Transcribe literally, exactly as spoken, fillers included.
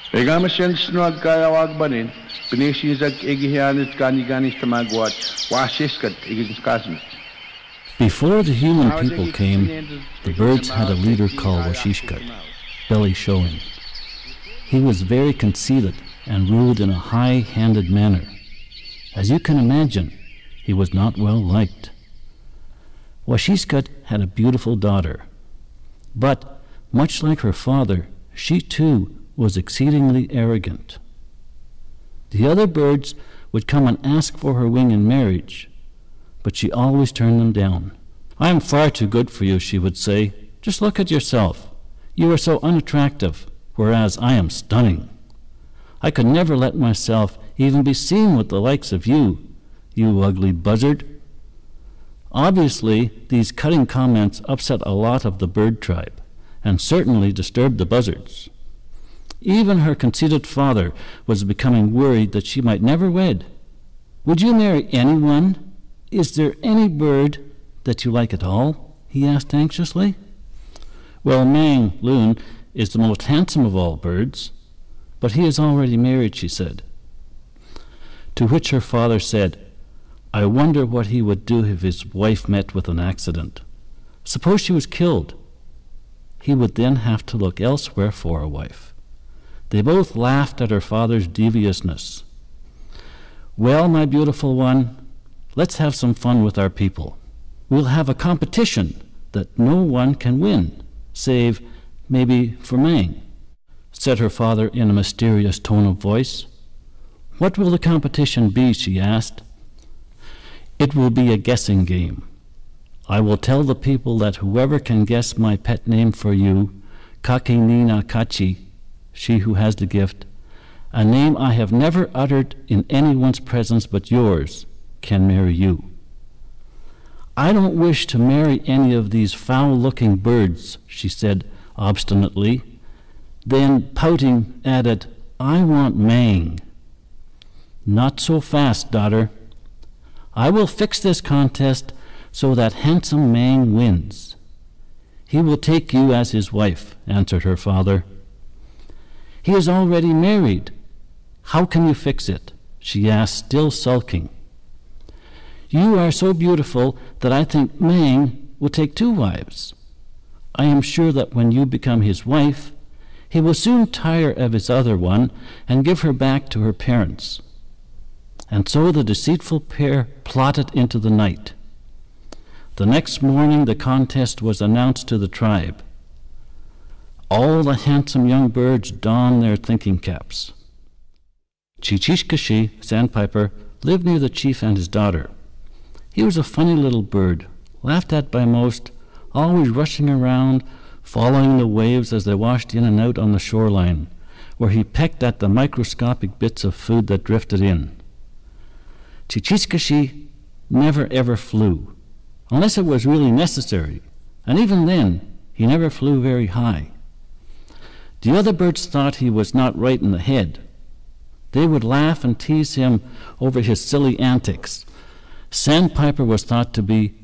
Egamashens no agkayawag banin, pinishizag igihanit kani-ganis tamagwat, wasiskat igiskasmet. Before the human people came, the birds had a leader called Washishkat, belly showing. He was very conceited and ruled in a high-handed manner. As you can imagine, he was not well liked. Washishkat had a beautiful daughter, but, much like her father, she too was exceedingly arrogant. The other birds would come and ask for her wing in marriage, but she always turned them down. "I am far too good for you," she would say. "Just look at yourself. You are so unattractive, whereas I am stunning. I could never let myself even be seen with the likes of you, you ugly buzzard." Obviously, these cutting comments upset a lot of the bird tribe, and certainly disturbed the buzzards. Even her conceited father was becoming worried that she might never wed. "Would you marry anyone? Is there any bird that you like at all?" he asked anxiously. "Well, Mang Loon is the most handsome of all birds, but he is already married," she said. To which her father said, "I wonder what he would do if his wife met with an accident. Suppose she was killed? He would then have to look elsewhere for a wife." They both laughed at her father's deviousness. "Well, my beautiful one, let's have some fun with our people. We'll have a competition that no one can win, save maybe for Mang," said her father in a mysterious tone of voice. "What will the competition be?" she asked. "It will be a guessing game. I will tell the people that whoever can guess my pet name for you, Kakinina Kachi, she who has the gift, a name I have never uttered in anyone's presence but yours, can marry you." "I don't wish to marry any of these foul-looking birds," she said obstinately. Then, pouting, added, "I want Mang." "Not so fast, daughter. I will fix this contest so that handsome Mang wins. He will take you as his wife," answered her father. "He is already married. How can you fix it?" she asked, still sulking. "You are so beautiful that I think Mang will take two wives. I am sure that when you become his wife, he will soon tire of his other one and give her back to her parents." And so the deceitful pair plotted into the night. The next morning the contest was announced to the tribe. All the handsome young birds donned their thinking caps. Chichishkashi, Sandpiper, lived near the chief and his daughter. He was a funny little bird, laughed at by most, always rushing around, following the waves as they washed in and out on the shoreline, where he pecked at the microscopic bits of food that drifted in. Chichishkashi never ever flew, unless it was really necessary, and even then he never flew very high. The other birds thought he was not right in the head. They would laugh and tease him over his silly antics. Sandpiper was thought to be